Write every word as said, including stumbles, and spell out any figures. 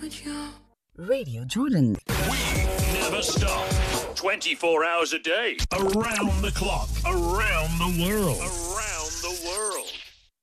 Radio Jordan. We never stop. twenty-four hours a day. Around the clock. Around the world.